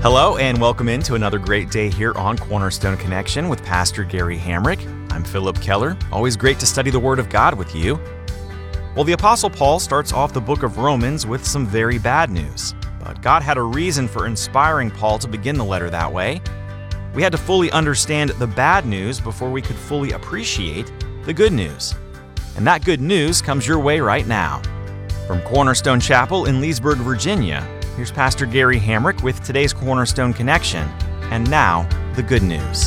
Hello and welcome into another great day here on Cornerstone Connection with Pastor Gary Hamrick. I'm Philip Keller. Always great to study the Word of God with you. Well, the Apostle Paul starts off the book of Romans with some very bad news. But God had a reason for inspiring Paul to begin the letter that way. We had to fully understand the bad news before we could fully appreciate the good news. And that good news comes your way right now. From Cornerstone Chapel in Leesburg, Virginia, here's Pastor Gary Hamrick with today's Cornerstone Connection. And now, the good news.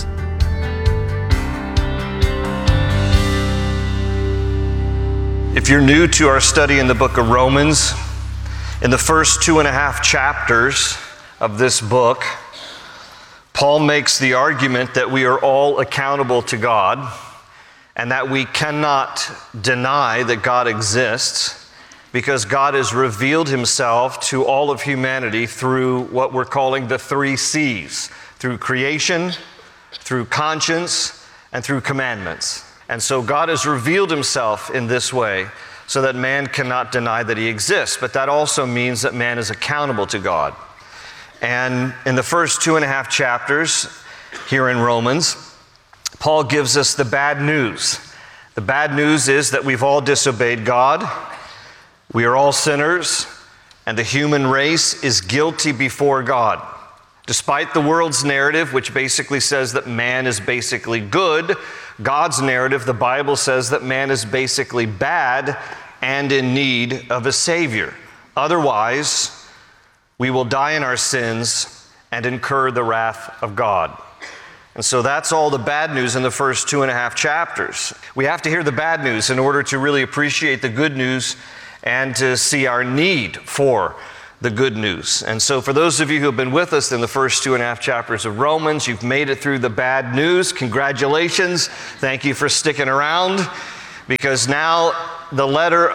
If you're new to our study in the book of Romans, in the first 2.5 chapters of this book, Paul makes the argument that we are all accountable to God and that we cannot deny that God exists, because God has revealed himself to all of humanity through what we're calling the 3 C's, through creation, through conscience, and through commandments. And so God has revealed himself in this way so that man cannot deny that he exists, but that also means that man is accountable to God. And in the first 2.5 chapters here in Romans, Paul gives us the bad news. The bad news is that we've all disobeyed God. We are all sinners, and the human race is guilty before God. Despite the world's narrative, which basically says that man is basically good, God's narrative, the Bible says that man is basically bad and in need of a Savior. Otherwise, we will die in our sins and incur the wrath of God. And so that's all the bad news in the first 2.5 chapters. We have to hear the bad news in order to really appreciate the good news and to see our need for the good news. And so for those of you who have been with us in the first 2.5 chapters of Romans, you've made it through the bad news. Congratulations. Thank you for sticking around, because now the letter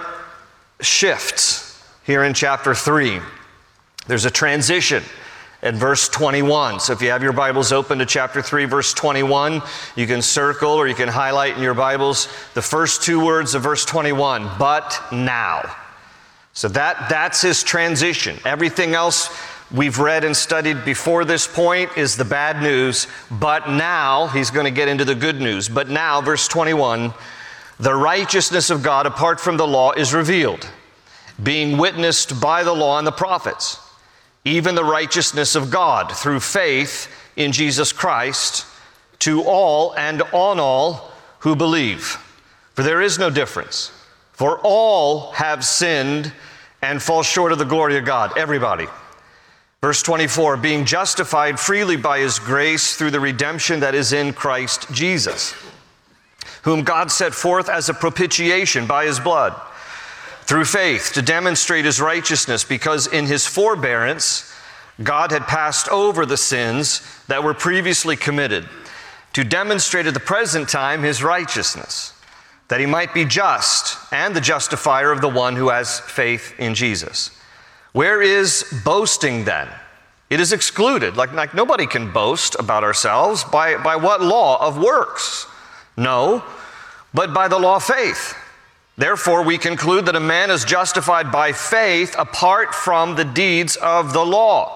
shifts here in chapter 3. There's a transition in verse 21. So if you have your Bibles open to chapter 3, verse 21, you can circle or you can highlight in your Bibles the first 2 words of verse 21, but now. So that's his transition. Everything else we've read and studied before this point is the bad news, but now he's going to get into the good news. But now, verse 21, the righteousness of God apart from the law is revealed, being witnessed by the law and the prophets, even the righteousness of God through faith in Jesus Christ to all and on all who believe. For there is no difference. For all have sinned and fall short of the glory of God. Everybody. Verse 24, being justified freely by his grace through the redemption that is in Christ Jesus, whom God set forth as a propitiation by his blood, through faith to demonstrate his righteousness, because in his forbearance God had passed over the sins that were previously committed, to demonstrate at the present time his righteousness, that he might be just and the justifier of the one who has faith in Jesus. Where is boasting then? It is excluded. Like nobody can boast about ourselves. By what law? Of works? No, but by the law of faith. Therefore, we conclude that a man is justified by faith apart from the deeds of the law.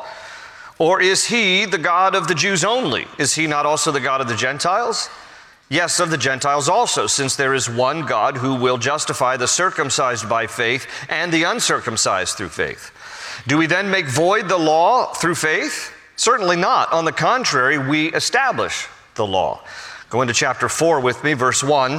Or is he the God of the Jews only? Is he not also the God of the Gentiles? Yes, of the Gentiles also, since there is one God who will justify the circumcised by faith and the uncircumcised through faith. Do we then make void the law through faith? Certainly not. On the contrary, we establish the law. Go into chapter 4 with me, verse 1.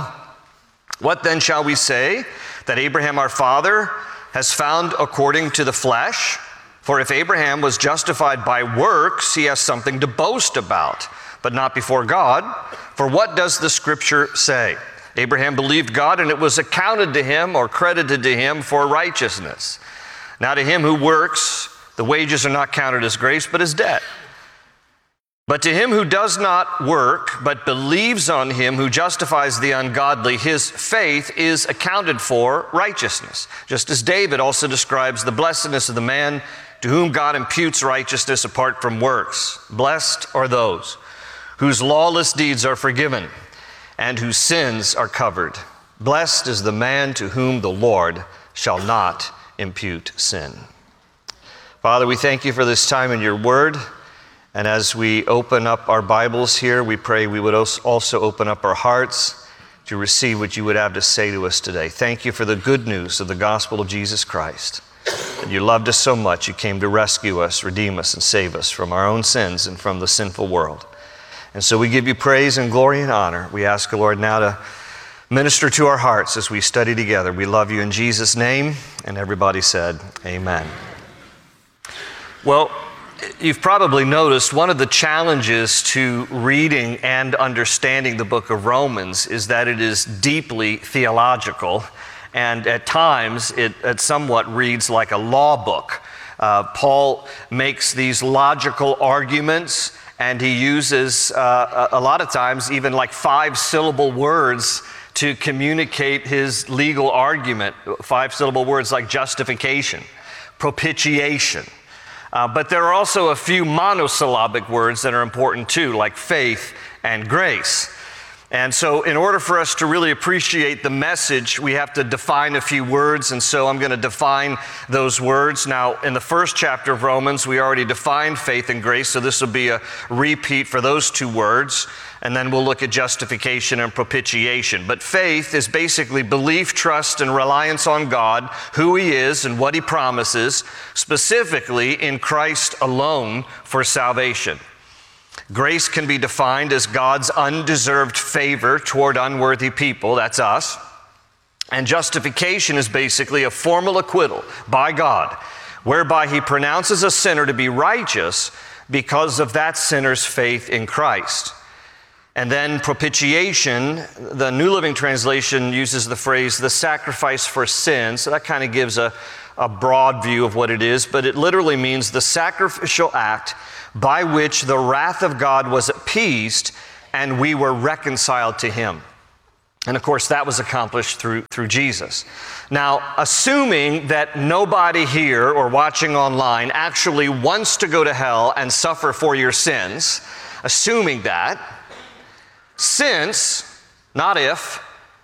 What then shall we say? That Abraham our father has found according to the flesh? For if Abraham was justified by works, he has something to boast about, but not before God. For what does the Scripture say? Abraham believed God, and it was accounted to him or credited to him for righteousness. Now to him who works, the wages are not counted as grace, but as debt. But to him who does not work, but believes on him who justifies the ungodly, his faith is accounted for righteousness. Just as David also describes the blessedness of the man to whom God imputes righteousness apart from works. Blessed are those whose lawless deeds are forgiven and whose sins are covered. Blessed is the man to whom the Lord shall not impute sin. Father, we thank you for this time in your word. And as we open up our Bibles here, we pray we would also open up our hearts to receive what you would have to say to us today. Thank you for the good news of the gospel of Jesus Christ. That you loved us so much, you came to rescue us, redeem us, and save us from our own sins and from the sinful world. And so we give you praise and glory and honor. We ask the Lord now to minister to our hearts as we study together. We love you in Jesus' name. And everybody said, amen. Well, you've probably noticed one of the challenges to reading and understanding the book of Romans is that it is deeply theological, and at times it somewhat reads like a law book. Paul makes these logical arguments, and he uses a lot of times even like 5-syllable words to communicate his legal argument. 5-syllable words like justification, propitiation. But there are also a few monosyllabic words that are important too, like faith and grace. And so in order for us to really appreciate the message, we have to define a few words, and so I'm going to define those words. Now, in the first chapter of Romans, we already defined faith and grace, so this will be a repeat for those 2 words, and then we'll look at justification and propitiation. But faith is basically belief, trust, and reliance on God, who He is and what He promises, specifically in Christ alone for salvation. Grace can be defined as God's undeserved favor toward unworthy people, that's us. And justification is basically a formal acquittal by God, whereby He pronounces a sinner to be righteous because of that sinner's faith in Christ. And then propitiation, the New Living Translation uses the phrase, the sacrifice for sin, so that kind of gives a broad view of what it is, but it literally means the sacrificial act by which the wrath of God was appeased and we were reconciled to Him. And of course, that was accomplished through Jesus. Now, assuming that nobody here or watching online actually wants to go to hell and suffer for your sins, assuming that, since, not if,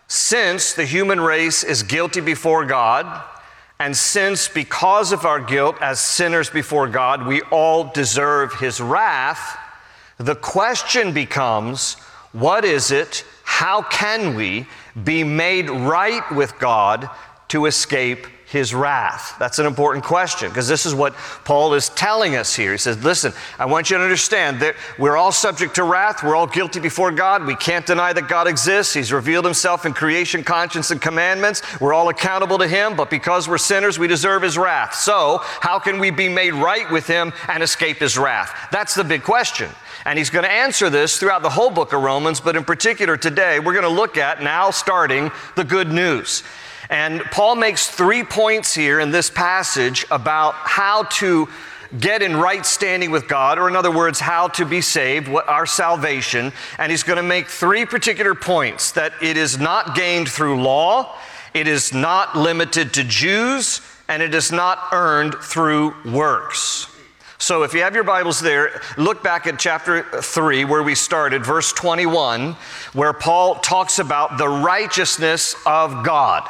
since the human race is guilty before God, and since because of our guilt as sinners before God, we all deserve His wrath, the question becomes, what is it, how can we be made right with God to escape His wrath? That's an important question, because this is what Paul is telling us here. He says, listen, I want you to understand that we're all subject to wrath. We're all guilty before God. We can't deny that God exists. He's revealed Himself in creation, conscience, and commandments. We're all accountable to Him, but because we're sinners, we deserve His wrath. So how can we be made right with Him and escape His wrath? That's the big question. And he's going to answer this throughout the whole book of Romans, but in particular today, we're going to look at, now starting, the good news. And Paul makes 3 points here in this passage about how to get in right standing with God, or in other words, how to be saved, what our salvation. And he's going to make 3 particular points: that it is not gained through law, it is not limited to Jews, and it is not earned through works. So if you have your Bibles there, look back at chapter 3 where we started, verse 21, where Paul talks about the righteousness of God.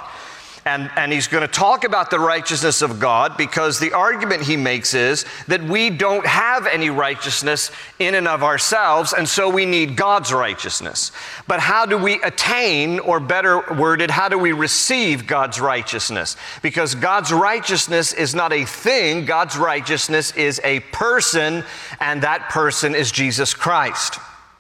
And he's going to talk about the righteousness of God because the argument he makes is that we don't have any righteousness in and of ourselves, and so we need God's righteousness. But how do we attain, or better worded, how do we receive God's righteousness? Because God's righteousness is not a thing, God's righteousness is a person, and that person is Jesus Christ.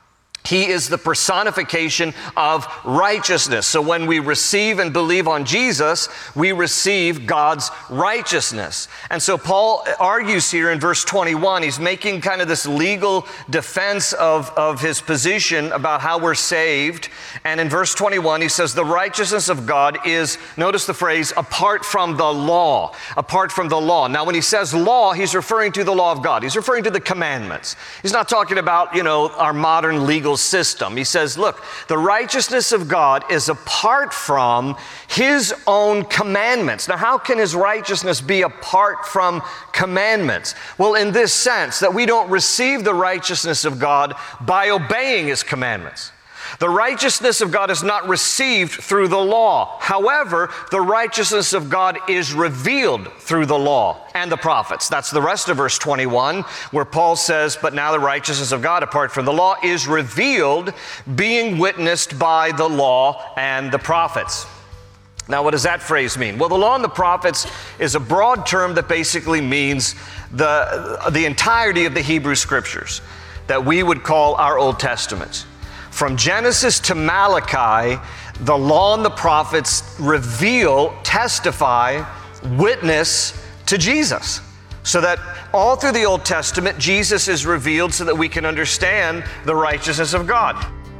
He is the personification of righteousness. So when we receive and believe on Jesus, we receive God's righteousness. And so Paul argues here in verse 21, he's making kind of this legal defense of his position about how we're saved. And in verse 21, he says, the righteousness of God is, notice the phrase, apart from the law. Apart from the law. Now, when he says law, he's referring to the law of God. He's referring to the commandments. He's not talking about, our modern legal system. He says, look, the righteousness of God is apart from His own commandments. Now, how can His righteousness be apart from commandments? Well, in this sense, that we don't receive the righteousness of God by obeying His commandments. The righteousness of God is not received through the law. However, the righteousness of God is revealed through the law and the prophets. That's the rest of verse 21, where Paul says, but now the righteousness of God apart from the law is revealed, being witnessed by the law and the prophets. Now, what does that phrase mean? Well, the law and the prophets is a broad term that basically means the entirety of the Hebrew Scriptures that we would call our Old Testament. From Genesis to Malachi, the law and the prophets reveal, testify, witness to Jesus. So that all through the Old Testament, Jesus is revealed so that we can understand the righteousness of God.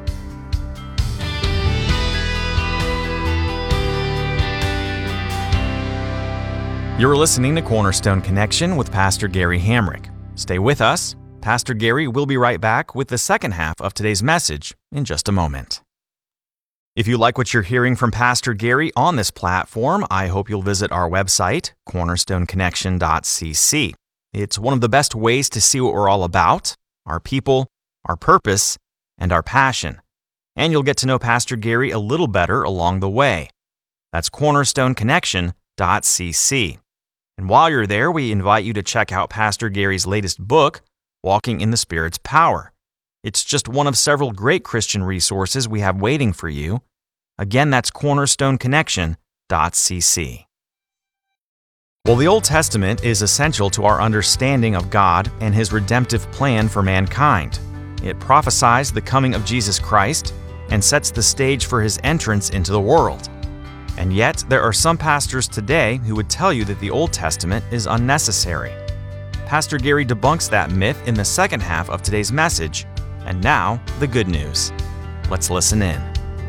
You're listening to Cornerstone Connection with Pastor Gary Hamrick. Stay with us. Pastor Gary will be right back with the second half of today's message in just a moment. If you like what you're hearing from Pastor Gary on this platform, I hope you'll visit our website, cornerstoneconnection.cc. It's one of the best ways to see what we're all about, our people, our purpose, and our passion. And you'll get to know Pastor Gary a little better along the way. That's cornerstoneconnection.cc. And while you're there, we invite you to check out Pastor Gary's latest book, Walking in the Spirit's Power. It's just one of several great Christian resources we have waiting for you. Again, that's cornerstoneconnection.cc. Well, the Old Testament is essential to our understanding of God and His redemptive plan for mankind. It prophesies the coming of Jesus Christ and sets the stage for His entrance into the world. And yet, there are some pastors today who would tell you that the Old Testament is unnecessary. Pastor Gary debunks that myth in the second half of today's message. And now, the good news. Let's listen in.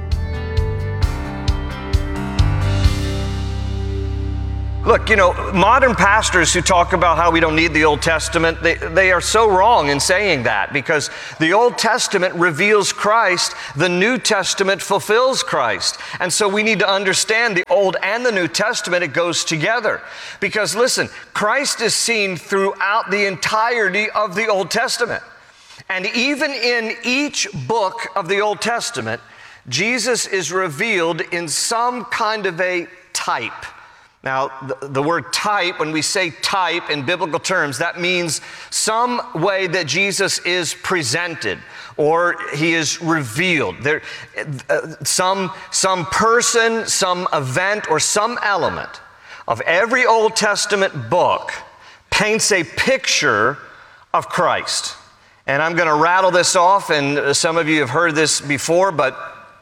Look, modern pastors who talk about how we don't need the Old Testament, they are so wrong in saying that, because the Old Testament reveals Christ, the New Testament fulfills Christ. And so we need to understand the Old and the New Testament, it goes together. Because listen, Christ is seen throughout the entirety of the Old Testament. And even in each book of the Old Testament, Jesus is revealed in some kind of a type. Now, the word type, when we say type in biblical terms, that means some way that Jesus is presented or He is revealed. Some person, some event, or some element of every Old Testament book paints a picture of Christ. And I'm going to rattle this off, and some of you have heard this before, but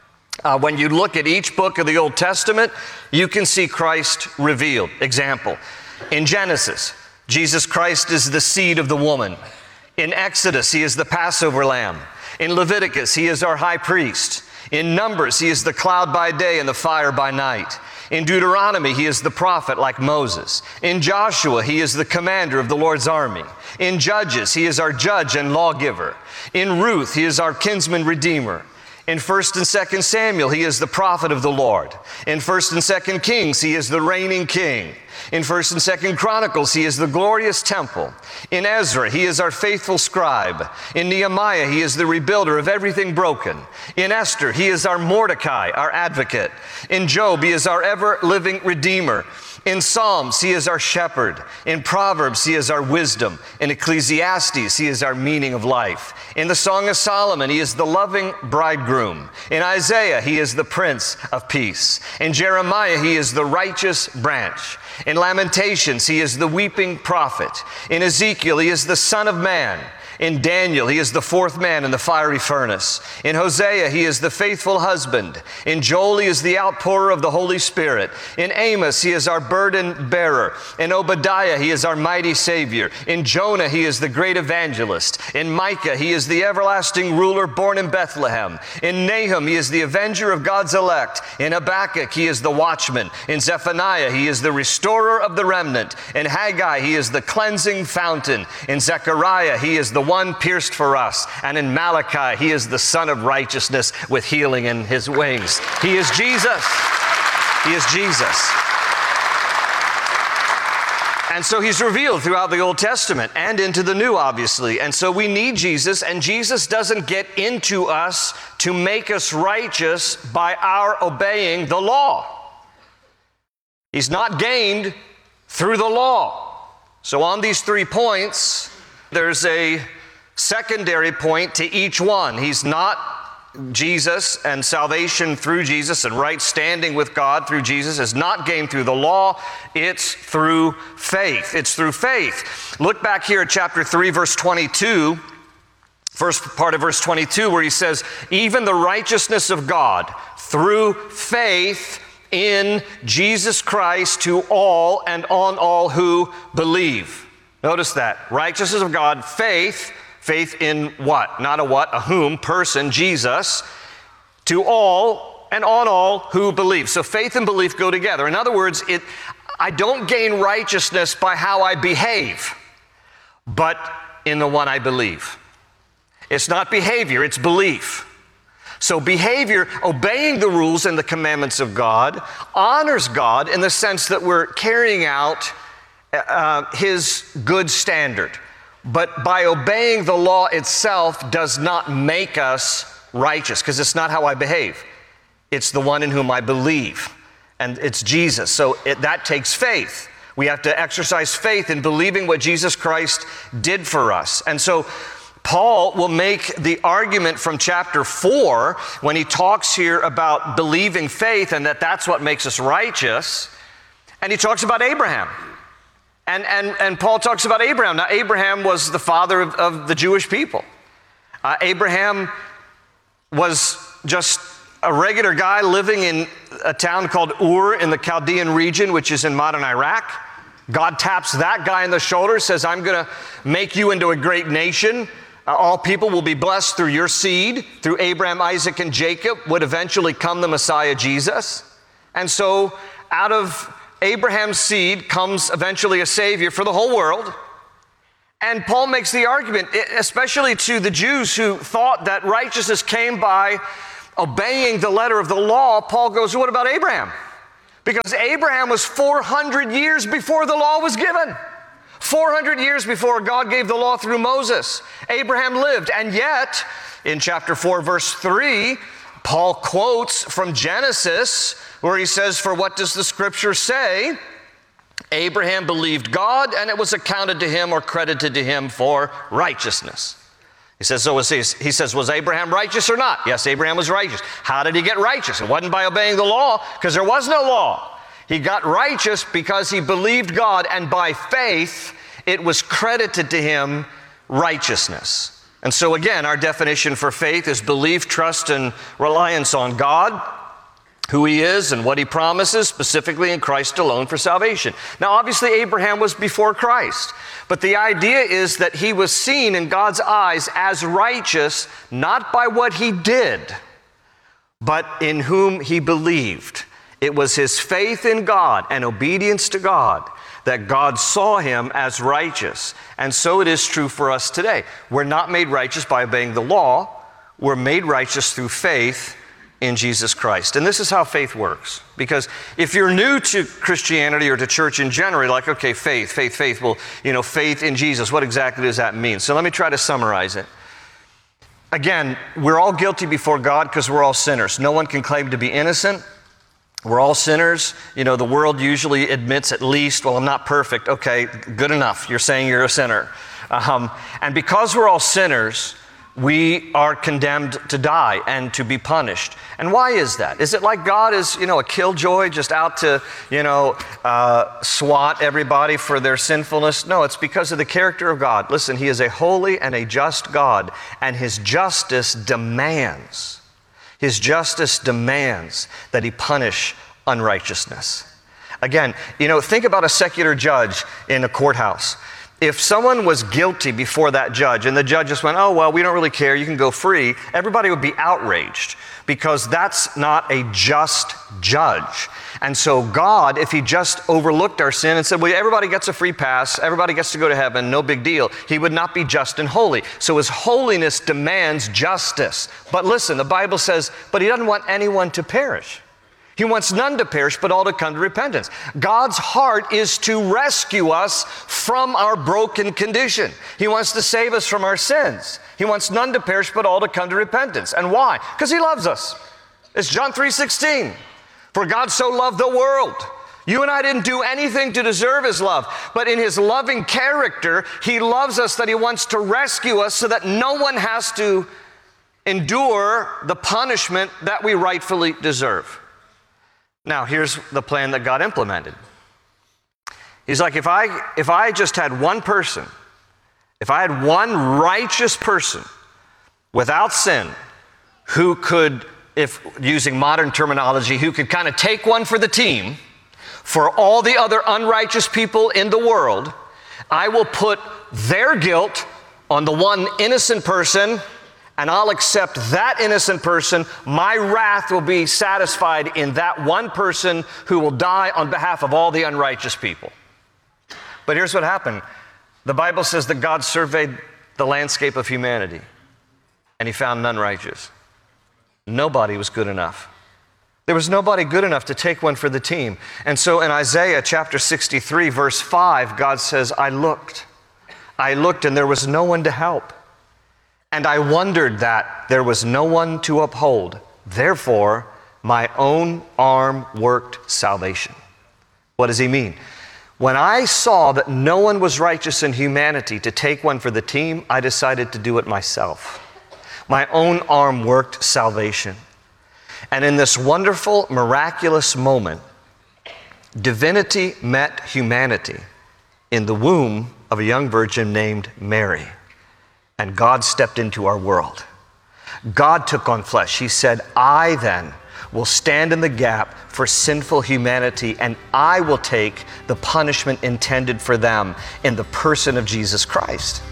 when you look at each book of the Old Testament, you can see Christ revealed. Example, in Genesis, Jesus Christ is the seed of the woman. In Exodus, He is the Passover lamb. In Leviticus, He is our high priest. In Numbers, He is the cloud by day and the fire by night. In Deuteronomy, He is the prophet like Moses. In Joshua, He is the commander of the Lord's army. In Judges, He is our judge and lawgiver. In Ruth, He is our kinsman redeemer. In 1st and 2nd Samuel, He is the prophet of the Lord. In 1st and 2nd Kings, He is the reigning king. In 1st and 2nd Chronicles, He is the glorious temple. In Ezra, He is our faithful scribe. In Nehemiah, He is the rebuilder of everything broken. In Esther, He is our Mordecai, our advocate. In Job, He is our ever-living redeemer. In Psalms, He is our shepherd. In Proverbs, He is our wisdom. In Ecclesiastes, He is our meaning of life. In the Song of Solomon, He is the loving bridegroom. In Isaiah, He is the Prince of Peace. In Jeremiah, He is the righteous branch. In Lamentations, He is the weeping prophet. In Ezekiel, He is the Son of Man. In Daniel, He is the fourth man in the fiery furnace. In Hosea, He is the faithful husband. In Joel, He is the outpourer of the Holy Spirit. In Amos, He is our burden bearer. In Obadiah, He is our mighty Savior. In Jonah, He is the great evangelist. In Micah, He is the everlasting ruler born in Bethlehem. In Nahum, He is the avenger of God's elect. In Habakkuk, He is the watchman. In Zephaniah, He is the restorer of the remnant. In Haggai, He is the cleansing fountain. In Zechariah, He is the one pierced for us. And in Malachi, He is the Son of righteousness with healing in His wings. He is Jesus. He is Jesus. And so he's revealed throughout the Old Testament and into the New, obviously. And so we need Jesus, and Jesus doesn't get into us to make us righteous by our obeying the law. He's not gained through the law. So on these 3 points, there's a secondary point to each one. He's not Jesus, and salvation through Jesus and right standing with God through Jesus is not gained through the law. It's through faith. It's through faith. Look back here at chapter 3, verse 22, first part of verse 22, where he says, even the righteousness of God through faith in Jesus Christ to all and on all who believe. Notice that. Righteousness of God, faith in what? Not a what, a whom, person, Jesus, to all and on all who believe. So faith and belief go together. In other words, I don't gain righteousness by how I behave, but in the one I believe. It's not behavior, it's belief. So behavior, obeying the rules and the commandments of God, honors God in the sense that we're carrying out His good standard. But by obeying the law itself does not make us righteous, because it's not how I behave. It's the one in whom I believe, and it's Jesus. So that takes faith. We have to exercise faith in believing what Jesus Christ did for us. And so Paul will make the argument from chapter 4 when he talks here about believing faith and that's what makes us righteous. And he talks about Abraham. And Paul talks about Abraham. Now, Abraham was the father of the Jewish people. Abraham was just a regular guy living in a town called Ur in the Chaldean region, which is in modern Iraq. God taps that guy on the shoulder, says, I'm going to make you into a great nation. All people will be blessed through your seed. Through Abraham, Isaac, and Jacob would eventually come the Messiah, Jesus. And so out of Abraham's seed comes eventually a Savior for the whole world. And Paul makes the argument, especially to the Jews who thought that righteousness came by obeying the letter of the law. Paul goes, what about Abraham? Because Abraham was 400 years before the law was given. 400 years before God gave the law through Moses. Abraham lived, and yet, in chapter 4, verse 3, Paul quotes from Genesis, where he says, for what does the scripture say? Abraham believed God, and it was accounted to him or credited to him for righteousness. He says, was Abraham righteous or not? Yes, Abraham was righteous. How did he get righteous? It wasn't by obeying the law, because there was no law. He got righteous because he believed God, and by faith, it was credited to him righteousness. And so again, our definition for faith is belief, trust, and reliance on God, who He is and what He promises, specifically in Christ alone for salvation. Now, obviously, Abraham was before Christ, but the idea is that he was seen in God's eyes as righteous, not by what he did, but in whom he believed. It was his faith in God and obedience to God that God saw him as righteous. And so it is true for us today. We're not made righteous by obeying the law. We're made righteous through faith in Jesus Christ. And this is how faith works. Because if you're new to Christianity or to church in general, you're like, okay, faith. Well, faith in Jesus, what exactly does that mean? So let me try to summarize it. Again, we're all guilty before God because we're all sinners. No one can claim to be innocent. We're all sinners. The world usually admits at least, well, I'm not perfect. Okay, good enough. You're saying you're a sinner. And because we're all sinners, we are condemned to die and to be punished. And why is that? Is it like God is, a killjoy just out to, swat everybody for their sinfulness? No, it's because of the character of God. Listen, He is a holy and a just God, and His justice demands that He punish unrighteousness. Again, think about a secular judge in a courthouse. If someone was guilty before that judge and the judge just went, oh, well, we don't really care, you can go free, everybody would be outraged because that's not a just judge. And so God, if He just overlooked our sin and said, well, everybody gets a free pass, everybody gets to go to heaven, no big deal, He would not be just and holy. So His holiness demands justice. But listen, the Bible says, but He doesn't want anyone to perish. He wants none to perish, but all to come to repentance. God's heart is to rescue us from our broken condition. He wants to save us from our sins. He wants none to perish, but all to come to repentance. And why? Because He loves us. It's John 3:16. For God so loved the world. You and I didn't do anything to deserve His love, but in His loving character, He loves us that He wants to rescue us so that no one has to endure the punishment that we rightfully deserve. Now, here's the plan that God implemented. He's like, if I just had one person, if I had one righteous person without sin who could, if using modern terminology, who could kind of take one for the team for all the other unrighteous people in the world, I will put their guilt on the one innocent person, and I'll accept that innocent person. My wrath will be satisfied in that one person who will die on behalf of all the unrighteous people. But here's what happened. The Bible says that God surveyed the landscape of humanity, and He found none righteous. Nobody was good enough. There was nobody good enough to take one for the team. And so in Isaiah chapter 63, verse 5, God says, I looked, and there was no one to help. And I wondered that there was no one to uphold. Therefore, my own arm worked salvation. What does He mean? When I saw that no one was righteous in humanity to take one for the team, I decided to do it myself. My own arm worked salvation. And in this wonderful, miraculous moment, divinity met humanity in the womb of a young virgin named Mary. And God stepped into our world. God took on flesh. He said, I then will stand in the gap for sinful humanity, and I will take the punishment intended for them in the person of Jesus Christ.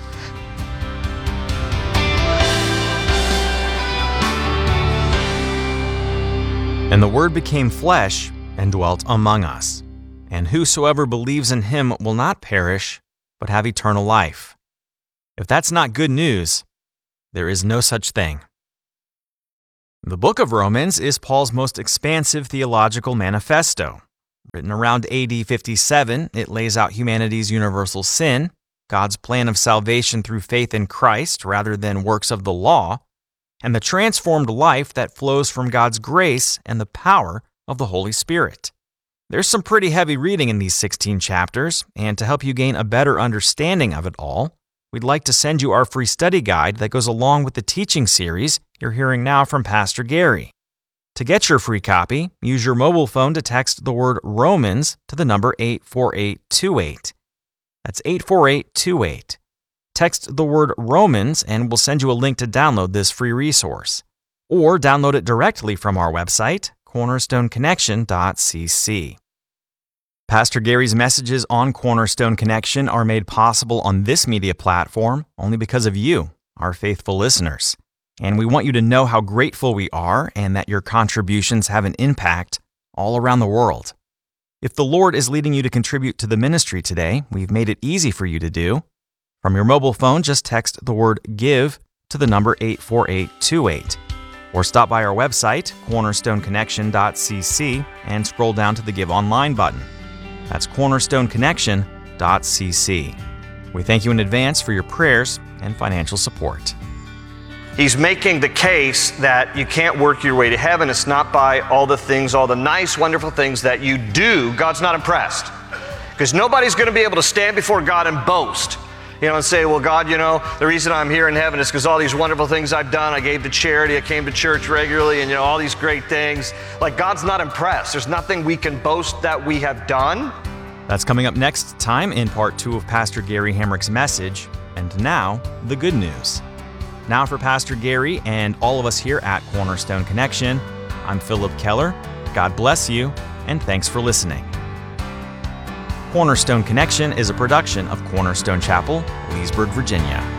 And the Word became flesh and dwelt among us. And whosoever believes in Him will not perish, but have eternal life. If that's not good news, there is no such thing. The book of Romans is Paul's most expansive theological manifesto. Written around AD 57, it lays out humanity's universal sin, God's plan of salvation through faith in Christ rather than works of the law, and the transformed life that flows from God's grace and the power of the Holy Spirit. There's some pretty heavy reading in these 16 chapters, and to help you gain a better understanding of it all, we'd like to send you our free study guide that goes along with the teaching series you're hearing now from Pastor Gary. To get your free copy, use your mobile phone to text the word Romans to the number 84828. That's 84828. Text the word Romans and we'll send you a link to download this free resource. Or download it directly from our website, cornerstoneconnection.cc. Pastor Gary's messages on Cornerstone Connection are made possible on this media platform only because of you, our faithful listeners. And we want you to know how grateful we are and that your contributions have an impact all around the world. If the Lord is leading you to contribute to the ministry today, we've made it easy for you to do. From your mobile phone, just text the word GIVE to the number 84828. Or stop by our website, cornerstoneconnection.cc, and scroll down to the Give Online button. That's cornerstoneconnection.cc. We thank you in advance for your prayers and financial support. He's making the case that you can't work your way to heaven. It's not by all the things, all the nice, wonderful things that you do. God's not impressed. Because nobody's going to be able to stand before God and boast. And say, well, God, the reason I'm here in heaven is because all these wonderful things I've done. I gave to charity, I came to church regularly, and all these great things. Like, God's not impressed. There's nothing we can boast that we have done. That's coming up next time in part 2 of Pastor Gary Hamrick's message. And now, the good news. Now for Pastor Gary and all of us here at Cornerstone Connection, I'm Philip Keller. God bless you, and thanks for listening. Cornerstone Connection is a production of Cornerstone Chapel, Leesburg, Virginia.